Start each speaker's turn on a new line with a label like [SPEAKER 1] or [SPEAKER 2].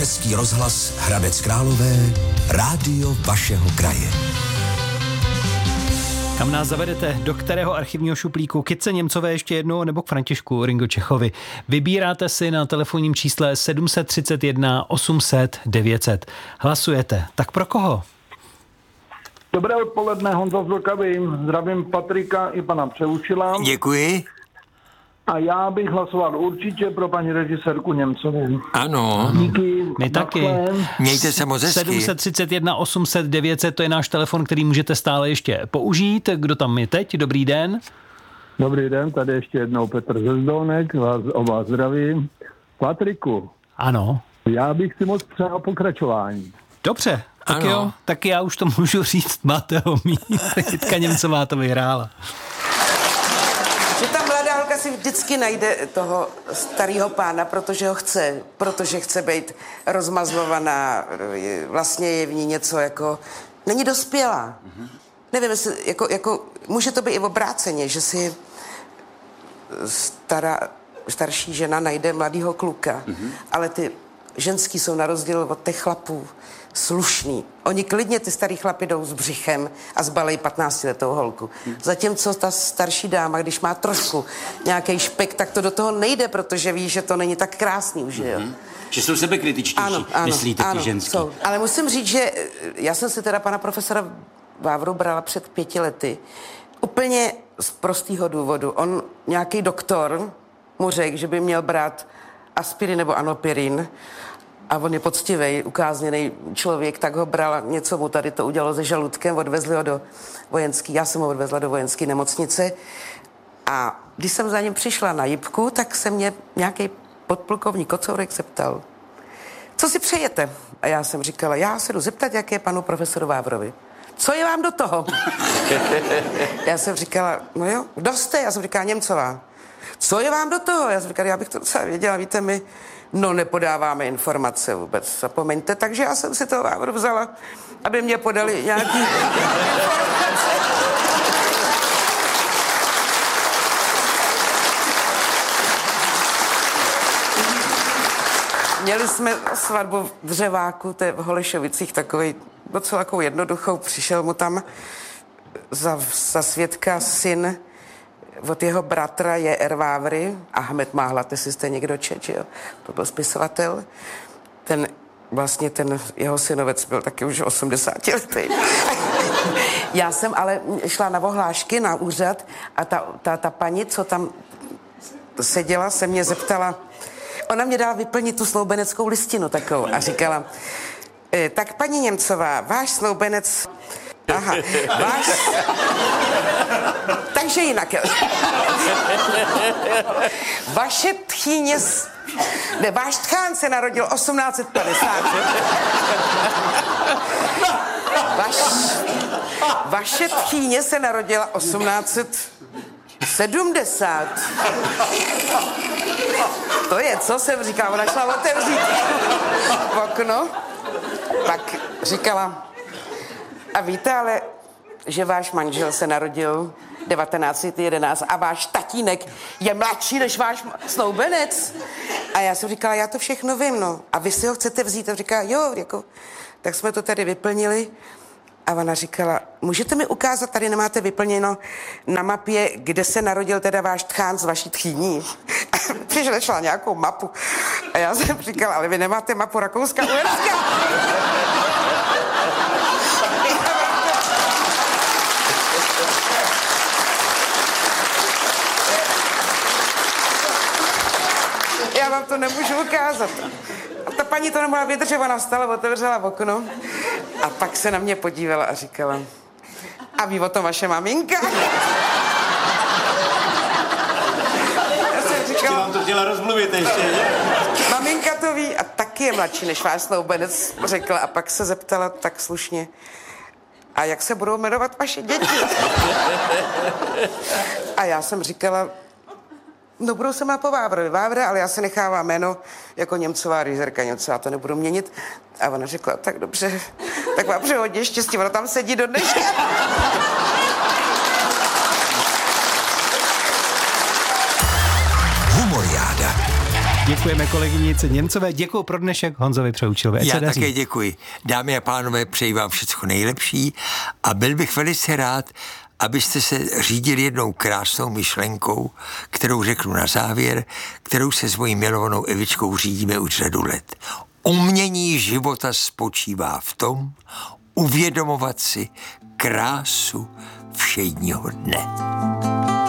[SPEAKER 1] Český rozhlas Hradec Králové, rádio vašeho kraje.
[SPEAKER 2] Kam nás zavedete? Do kterého archivního šuplíku? K Jitce Němcové ještě jednou nebo k Františku Ringo Čechovi? Vybíráte si na telefonním čísle 731 800 900. Hlasujete. Tak pro koho?
[SPEAKER 3] Dobré odpoledne, Honza z Vlkavy. Zdravím Patrika i pana Převučila.
[SPEAKER 4] Děkuji.
[SPEAKER 3] A já bych hlasoval určitě pro paní režisérku Němcovou.
[SPEAKER 4] Ano.
[SPEAKER 3] Díky.
[SPEAKER 2] My taky.
[SPEAKER 4] Mějte se moc hezky.
[SPEAKER 2] 731 800 900, to je náš telefon, který můžete stále ještě použít. Kdo tam je teď? Dobrý den.
[SPEAKER 3] Dobrý den, tady ještě jednou Petr Zezdounek, vás zdravím. Patriku.
[SPEAKER 2] Ano.
[SPEAKER 3] Já bych si moc přál pokračování.
[SPEAKER 2] Dobře, tak
[SPEAKER 4] Ano.
[SPEAKER 2] jo, tak já už to můžu říct, máte ho mít. Jitka Němcová to vyhrála.
[SPEAKER 5] Že ta mladá holka si vždycky najde toho starého pána, protože chce být rozmazlovaná, vlastně je v ní něco jako, není dospělá. Nevím, jestli, jako, může to být i obráceně, že si starší žena najde mladýho kluka, ale ty ženský jsou na rozdíl od těch chlapů slušný. Oni klidně, ty starý chlapi, jdou s břichem a zbalej 15letou holku. Zatímco ta starší dáma, když má trošku nějaký špek, tak to do toho nejde, protože ví, že to není tak krásný už, jo.
[SPEAKER 6] Že jsou sebekritičtější, myslíte, ty ženský.
[SPEAKER 5] Jsou. Ale musím říct, že já jsem si teda pana profesora Vávru brala před 5 lety. Úplně z prostého důvodu. On, nějaký doktor, mu řekl, že by měl brát aspirin nebo anopirin, a on je poctivý, ukázněný člověk, tak ho bral, něco mu tady to udělalo se žaludkem, odvezli ho do vojenský, já jsem ho odvezla do vojenské nemocnice a když jsem za ním přišla na jipku, tak se mě nějaký podplukovník Kocourek zeptal, co si přejete? A já jsem říkala, já se jdu zeptat, jak je panu profesoru Vávrovi. Co je vám do toho? Já jsem říkala, no jo, kdo jste? Já jsem říkala, Němcová. Co je vám do toho? Já jsem říkala, já bych to docela věděla, víte, my nepodáváme informace vůbec, zapomeňte, takže já jsem si toho Vávru vzala, aby mě podali nějaký informace. Měli jsme svatbu v Dřeváku, to je v Holešovicích, takovej docela takovou jednoduchou, přišel mu tam za svědka syn od jeho bratra je Vávry, Ahmed Máhlat, jestli jste někdo čet, jo? To byl spisovatel. Ten jeho synovec byl taky už 80 letý. Já jsem ale šla na ohlášky na úřad a ta paní, co tam seděla, se mě zeptala, ona mě dala vyplnit tu snoubeneckou listinu takovou a říkala, tak paní Němcová, váš snoubenec. Aha, takže jinak. Vaše tchýně, váš tchán se narodil 1850. Vaše tchýně se narodila 1870. To je, co jsem říkala, ona šla otevřít okno, pak říkala, a víte ale, že váš manžel se narodil 1911 a váš tatínek je mladší než váš snoubenec? A já jsem říkala, já to všechno vím, no. A vy si ho chcete vzít? A říkala, jo, jako, tak jsme to tady vyplnili. A ona říkala, můžete mi ukázat, tady nemáte vyplněno na mapě, kde se narodil teda váš tchán z vaší tchýní. A přišla nějakou mapu. A já jsem říkala, ale vy nemáte mapu Rakouska-Uherska? Já vám to nemůžu ukázat. A ta paní to nemohla vydržet, ona vstala, otevřela okno a pak se na mě podívala a říkala, a ví o tom vaše maminka? Já jsem říkala,
[SPEAKER 6] vám to chtěla rozmluvit ještě, ne?
[SPEAKER 5] Maminka to ví a taky je mladší než váš snoubenec, řekla a pak se zeptala tak slušně, a jak se budou jmenovat vaše děti? A já jsem říkala, no budou se má po Vávra, ale já se nechávám jméno jako Němcová, režisérka Němcová, to nebudu měnit. A ona řekla, tak dobře, tak vám přeju hodně štěstí, ona tam sedí do dneška.
[SPEAKER 1] Humoriáda.
[SPEAKER 2] Děkujeme kolegyni Němcové, děkuji pro dnešek Honzovi Přehučilovi.
[SPEAKER 4] Já také děkuji. Dámy a pánové, přeji vám všecko nejlepší a byl bych velice rád, abyste se řídili jednou krásnou myšlenkou, kterou řeknu na závěr, kterou se s mojí milovanou Evičkou řídíme už řadu let. Umění života spočívá v tom, uvědomovat si krásu všedního dne.